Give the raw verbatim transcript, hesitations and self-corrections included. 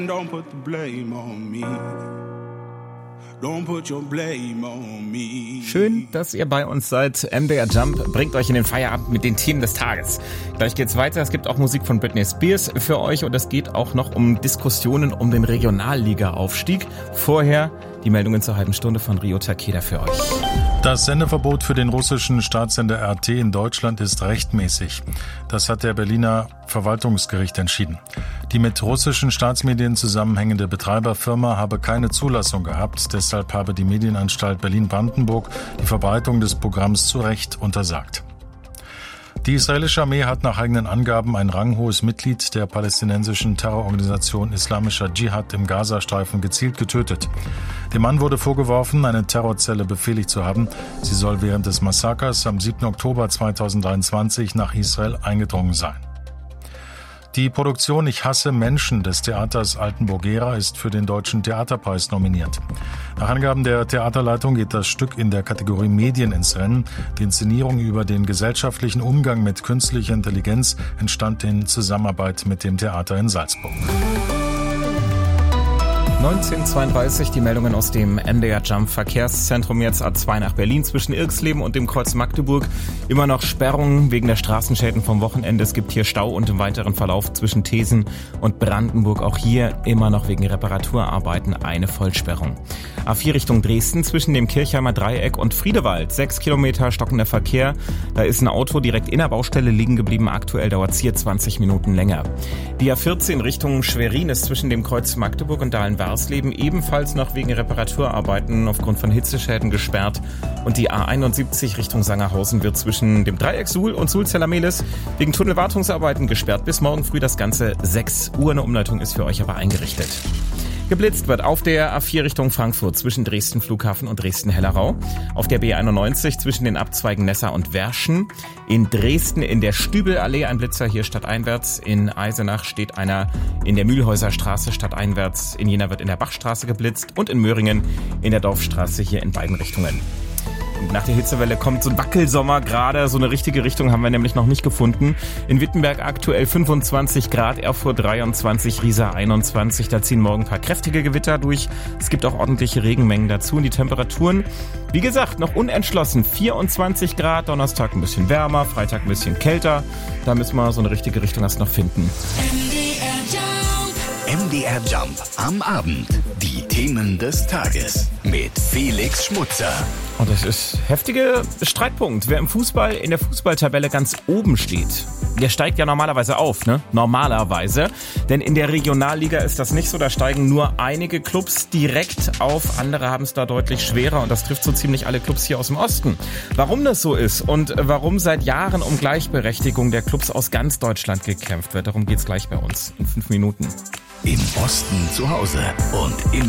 Don't put the blame on me. Don't put your blame on me. Schön, dass ihr bei uns seid. M D R Jump bringt euch in den Feierabend mit den Themen des Tages. Gleich geht's weiter. Es gibt auch Musik von Britney Spears für euch und es geht auch noch um Diskussionen um den Regionalliga-Aufstieg. Vorher die Meldungen zur halben Stunde von Rio Takeda für euch. Das Sendeverbot für den russischen Staatssender R T in Deutschland ist rechtmäßig. Das hat der Berliner Verwaltungsgericht entschieden. Die mit russischen Staatsmedien zusammenhängende Betreiberfirma habe keine Zulassung gehabt. Deshalb habe die Medienanstalt Berlin-Brandenburg die Verbreitung des Programms zu Recht untersagt. Die israelische Armee hat nach eigenen Angaben ein ranghohes Mitglied der palästinensischen Terrororganisation Islamischer Dschihad im Gazastreifen gezielt getötet. Dem Mann wurde vorgeworfen, eine Terrorzelle befehligt zu haben. Sie soll während des Massakers am siebten Oktober zweitausenddreiundzwanzig nach Israel eingedrungen sein. Die Produktion Ich hasse Menschen des Theaters Altenburg-Gera ist für den Deutschen Theaterpreis nominiert. Nach Angaben der Theaterleitung geht das Stück in der Kategorie Medien ins Rennen. Die Inszenierung über den gesellschaftlichen Umgang mit künstlicher Intelligenz entstand in Zusammenarbeit mit dem Theater in Salzburg. neunzehn Uhr zweiunddreißig, die Meldungen aus dem M D R Jump Verkehrszentrum, jetzt A zwei nach Berlin zwischen Irxleben und dem Kreuz Magdeburg. Immer noch Sperrungen wegen der Straßenschäden vom Wochenende. Es gibt hier Stau und im weiteren Verlauf zwischen Thesen und Brandenburg. Auch hier immer noch wegen Reparaturarbeiten eine Vollsperrung. A vier Richtung Dresden zwischen dem Kirchheimer Dreieck und Friedewald. Sechs Kilometer stockender Verkehr. Da ist ein Auto direkt in der Baustelle liegen geblieben. Aktuell dauert es hier zwanzig Minuten länger. Die A vierzehn Richtung Schwerin ist zwischen dem Kreuz Magdeburg und Dahlen-Warsleben ebenfalls noch wegen Reparaturarbeiten aufgrund von Hitzeschäden gesperrt. Und die A einundsiebzig Richtung Sangerhausen wird zwischen dem Dreieck Suhl und Suhl-Zellermehlis wegen Tunnelwartungsarbeiten gesperrt. Bis morgen früh das Ganze sechs Uhr. Eine Umleitung ist für euch aber eingerichtet. Geblitzt wird auf der A vier Richtung Frankfurt zwischen Dresden Flughafen und Dresden-Hellerau. Auf der B einundneunzig zwischen den Abzweigen Nessa und Werschen. In Dresden in der Stübelallee ein Blitzer hier stadteinwärts. In Eisenach steht einer in der Mühlhäuser Straße stadteinwärts. In Jena wird in der Bachstraße geblitzt und in Möhringen in der Dorfstraße hier in beiden Richtungen. Nach der Hitzewelle kommt so ein Wackelsommer gerade. So eine richtige Richtung haben wir nämlich noch nicht gefunden. In Wittenberg aktuell fünfundzwanzig Grad, Erfurt dreiundzwanzig, Riesa einundzwanzig. Da ziehen morgen ein paar kräftige Gewitter durch. Es gibt auch ordentliche Regenmengen dazu. Und die Temperaturen, wie gesagt, noch unentschlossen. vierundzwanzig Grad, Donnerstag ein bisschen wärmer, Freitag ein bisschen kälter. Da müssen wir so eine richtige Richtung erst noch finden. M D R Jump am Abend. Die Themen des Tages mit Felix Schmutzer. Und das ist heftiger Streitpunkt. Wer im Fußball in der Fußballtabelle ganz oben steht, der steigt ja normalerweise auf, ne? Normalerweise. Denn in der Regionalliga ist das nicht so. Da steigen nur einige Clubs direkt auf. Andere haben es da deutlich schwerer. Und das trifft so ziemlich alle Clubs hier aus dem Osten. Warum das so ist und warum seit Jahren um Gleichberechtigung der Clubs aus ganz Deutschland gekämpft wird, darum geht's gleich bei uns in fünf Minuten. Im Osten zu Hause und im